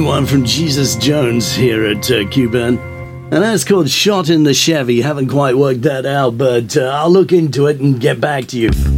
one from Jesus Jones here at Q-Burn. And that's called Shot in the Chevy. Haven't quite worked that out, but I'll look into it and get back to you.